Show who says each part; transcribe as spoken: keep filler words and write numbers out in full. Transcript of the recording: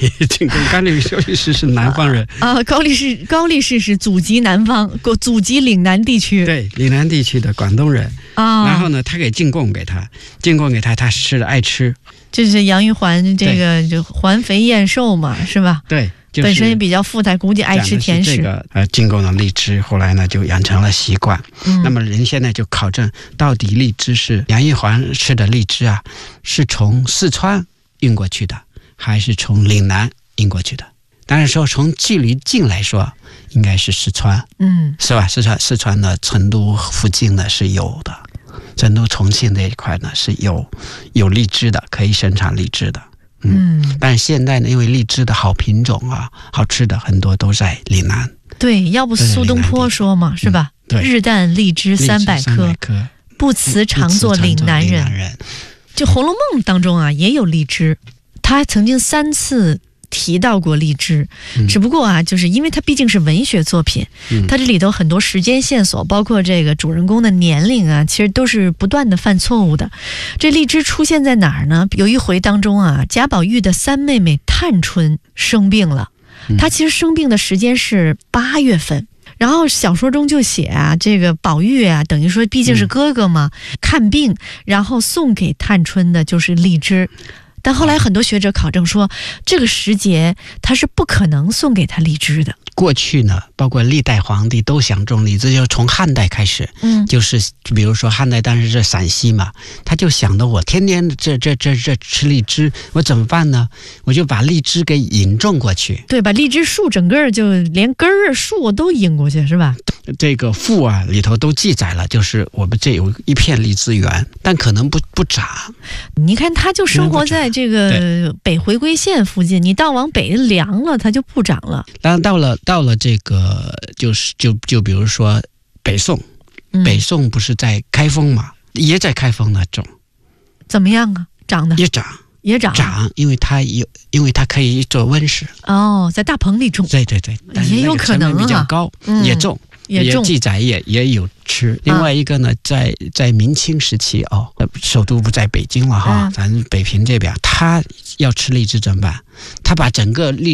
Speaker 1: 进贡高力高力士是南方人
Speaker 2: 啊，高力士高力士是祖籍南方，祖籍岭南地区，
Speaker 1: 对，岭南地区的广东人
Speaker 2: 啊。
Speaker 1: 然后呢，他给进贡给他，进贡给他，他吃的爱吃。
Speaker 2: 这是杨玉环这个就环肥燕瘦嘛，是吧？
Speaker 1: 对。就是、
Speaker 2: 本身也比较富态，估计爱吃甜食。
Speaker 1: 这个呃进贡的荔枝，后来呢就养成了习惯。嗯、那么人现在就考证，到底荔枝是杨玉环吃的荔枝啊，是从四川运过去的，还是从岭南运过去的？当然说从距离近来说，应该是四川，嗯，是吧？四川四川的成都附近呢是有的，成都重庆这一块呢是有有荔枝的，可以生产荔枝的。嗯，但是现在呢，因为荔枝的好品种啊，好吃的很多都在岭南。
Speaker 2: 对，要不苏东坡说嘛，是吧？
Speaker 1: 嗯、对，
Speaker 2: 日啖荔枝三百颗，不辞常作岭南人。
Speaker 1: 人
Speaker 2: 就《红楼梦》当中啊，也有荔枝，他曾经三次提到过荔枝，嗯、只不过啊，就是因为它毕竟是文学作品，嗯、它这里头很多时间线索，包括这个主人公的年龄啊，其实都是不断的犯错误的。这荔枝出现在哪儿呢？有一回当中啊，贾宝玉的三妹妹探春生病了，她其实生病的时间是八月份。然后小说中就写啊，这个宝玉啊，等于说毕竟是哥哥嘛，嗯、看病，然后送给探春的就是荔枝。但后来很多学者考证说，这个时节他是不可能送给他荔枝的。
Speaker 1: 过去呢，包括历代皇帝都想种荔枝，就从汉代开始，嗯，就是比如说汉代当时是陕西嘛，他就想的我天天这这这这吃荔枝，我怎么办呢？我就把荔枝给引种过去，
Speaker 2: 对，把荔枝树整个就连根儿树都引过去，是吧？
Speaker 1: 这个赋啊里头都记载了，就是我们这有一片荔枝园，但可能不不长。
Speaker 2: 你看，他就生活在这个北回归线附近，你到往北凉了，它就不长了。
Speaker 1: 当然到了到了这个就是就就比如说北宋，嗯、北宋不是在开封嘛，也在开封那种，
Speaker 2: 怎么样啊？长得
Speaker 1: 也长。
Speaker 2: 也长
Speaker 1: 长，因为它有，因为它可以做温室。
Speaker 2: 哦，在大棚里种。
Speaker 1: 对对对，但是
Speaker 2: 也有可能
Speaker 1: 比较高，嗯、也种，
Speaker 2: 也种，
Speaker 1: 记载也也有吃。另外一个呢，在在明清时期哦，首都不在北京了哈，嗯、咱北平这边，他要吃荔枝怎么办？他把整个荔